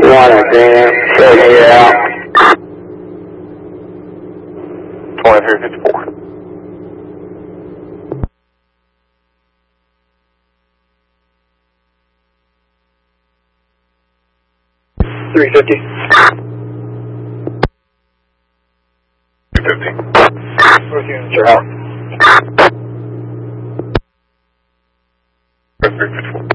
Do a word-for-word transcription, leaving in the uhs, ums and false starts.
One again, taking it out. twenty-three fifty-four. three fifty. two fifty. Both units are out. three fifty-four.